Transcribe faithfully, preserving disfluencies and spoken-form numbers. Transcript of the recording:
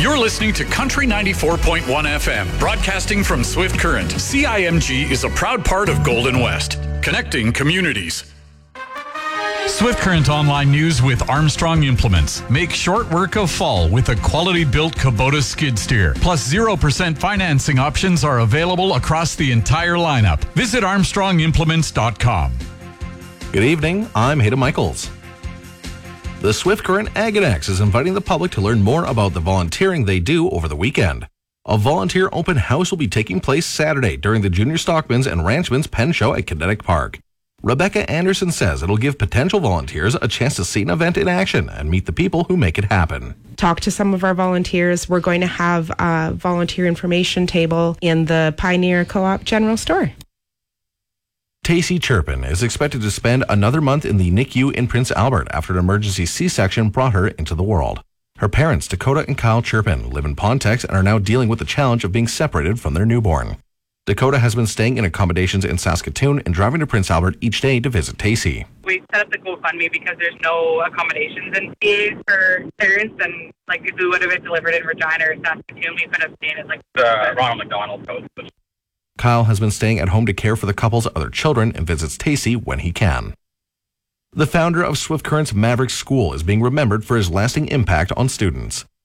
You're listening to Country ninety-four point one F M, broadcasting from Swift Current. C I M G is a proud part of Golden West, connecting communities. Swift Current Online News with Armstrong Implements. Make short work of fall with a quality-built Kubota skid steer. Plus zero percent financing options are available across the entire lineup. Visit armstrong implements dot com. Good evening, I'm Hayden Michaels. The Swift Current Aganex is inviting the public to learn more about the volunteering they do over the weekend. A volunteer open house will be taking place Saturday during the Junior Stockman's and Ranchman's Pen Show at Kinetic Park. Rebecca Anderson says it'll give potential volunteers a chance to see an event in action and meet the people who make it happen. Talk to some of our volunteers. We're going to have a volunteer information table in the Pioneer Co-op General Store. Tacey Chirpin is expected to spend another month in the N I C U in Prince Albert after an emergency C-section brought her into the world. Her parents, Dakota and Kyle Chirpin, live in Pontex and are now dealing with the challenge of being separated from their newborn. Dakota has been staying in accommodations in Saskatoon and driving to Prince Albert each day to visit Tacey. We set up the GoFundMe because there's no accommodations in P A for parents, and like if we would have been delivered in Regina or Saskatoon, we could have stayed at like the Ronald McDonald Post. Kyle has been staying at home to care for the couple's other children and visits Tacey when he can. The founder of Swift Current's Maverick School is being remembered for his lasting impact on students.